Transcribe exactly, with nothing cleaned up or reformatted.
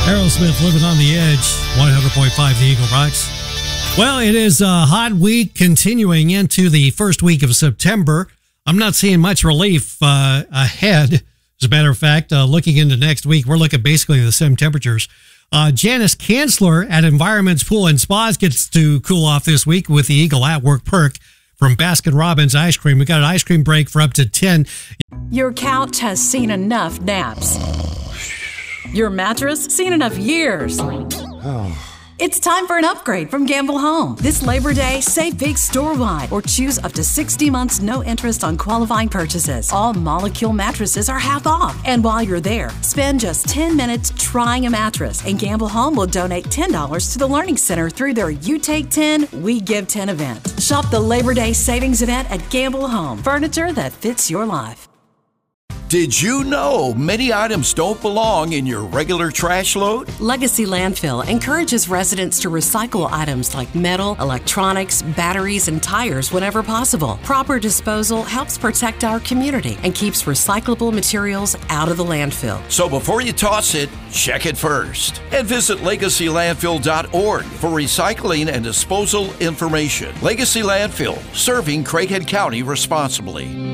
Aerosmith, Living on the Edge, one hundred point five The Eagle Rocks. Well, it is a hot week continuing into the first week of September. I'm not seeing much relief uh, ahead. As a matter of fact, uh, looking into next week, we're looking basically at the same temperatures. Uh, Janice Kanzler at Environments Pool and Spas gets to cool off this week with the Eagle at Work perk from Baskin-Robbins Ice Cream. We got an ice cream break for up to ten. Your couch has seen enough naps. Your mattress seen enough years. It's time for an upgrade from Gamble Home. This Labor Day, save big store-wide or choose up to sixty months no interest on qualifying purchases. All Molecule mattresses are half off. And while you're there, spend just ten minutes trying a mattress, and Gamble Home will donate ten dollars to the Learning Center through their You Take ten, We Give ten event. Shop the Labor Day savings event at Gamble Home. Furniture that fits your life. Did you know many items don't belong in your regular trash load? Legacy Landfill encourages residents to recycle items like metal, electronics, batteries, and tires whenever possible. Proper disposal helps protect our community and keeps recyclable materials out of the landfill. So before you toss it, check it first. And visit legacy landfill dot org for recycling and disposal information. Legacy Landfill, serving Craighead County responsibly.